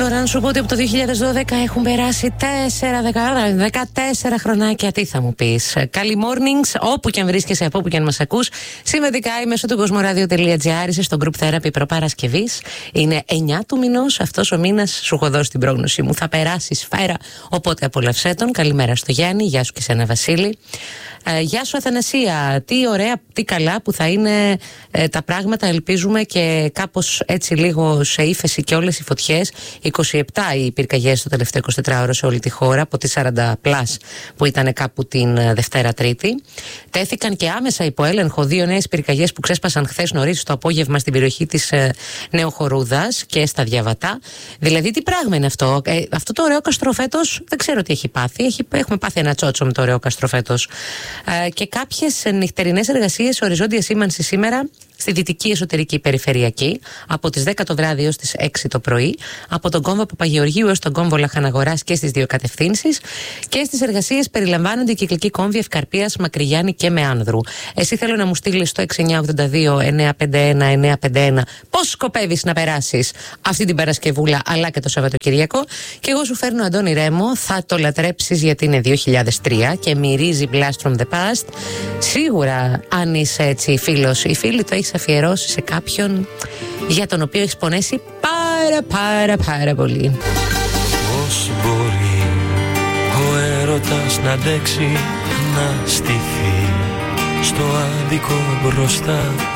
Τώρα, αν σου πω ότι από το 2012 έχουν περάσει 14 χρονάκια, τι θα μου πεις? Καλή mornings, όπου και αν βρίσκεσαι, από όπου και αν μας ακούς. Συμμετικά μέσω του cosmoradio.gr, είσαι στο Group Therapy προπαρασκευής. Είναι 9 του μηνός, αυτός ο μήνας σου έχω δώσει την πρόγνωσή μου. Θα περάσει σφαίρα, οπότε απολαυσέ τον. Καλημέρα στο Γιάννη, γεια σου και σένα Βασίλη. Γεια σου Αθανασία, τι ωραία, τι καλά που θα είναι τα πράγματα, ελπίζουμε, και κάπως έτσι λίγο σε ύφεση και όλες οι φωτιές. 27 οι πυρκαγιές το τελευταίο 24ωρο σε όλη τη χώρα, από τις 40 πλάς που ήταν κάπου την Δευτέρα Τρίτη. Τέθηκαν και άμεσα υπό έλεγχο 2 νέες πυρκαγιές που ξέσπασαν χθες νωρίς το απόγευμα στην περιοχή της Νεοχορούδας και στα Διαβατά. Δηλαδή τι πράγμα είναι αυτό? Αυτό το ωραίο καστροφέτος δεν ξέρω τι έχει πάθει. Έχουμε πάθει ένα τσότσο με το ωραίο καστροφέτος. Και κάποιες νυχτερινές εργασίες οριζόντια σήμανση σήμερα στη δυτική εσωτερική περιφερειακή, από τις 10 το βράδυ έως τις 6 το πρωί, από τον κόμβο Παπαγεωργίου έως τον κόμβο Λαχαναγοράς και στις δύο κατευθύνσεις. Και στις εργασίες περιλαμβάνονται η κυκλική κόμβη Ευκαρπίας, Μακρυγιάννη και Μεάνδρου. Εσύ θέλω να μου στείλεις στο 6982-951-951 πώς σκοπεύεις να περάσεις αυτή την Παρασκευούλα αλλά και το Σαββατοκυριακό. Και εγώ σου φέρνω Αντώνη Ρέμο, θα το λατρέψεις γιατί είναι 2003 και μυρίζει Blast from the Past. Σίγουρα, αν είσαι έτσι φίλος ή φίλη, το έχεις αφιερώσει σε κάποιον για τον οποίο έχεις πονέσει πάρα πολύ. Πώς μπορεί ο έρωτας να αντέξει, να στηθεί στο άδικο μπροστά